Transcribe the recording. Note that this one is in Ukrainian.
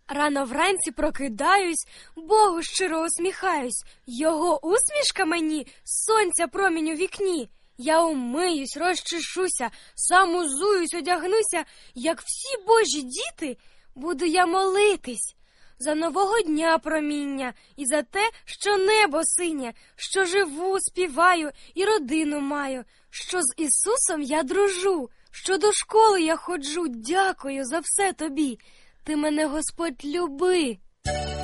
Рано вранці прокидаюсь, Богу щиро усміхаюсь. Його усмішка мені сонця промінь у вікні. Я умиюсь, розчешуся, сам узуюсь, одягнуся. Як всі Божі діти, буду я молитись за нового дня проміння і за те, що небо синє, що живу, співаю і родину маю, що з Ісусом я дружу, що до школи я ходжу. Дякую за все тобі. Ти мене, Господь, люби.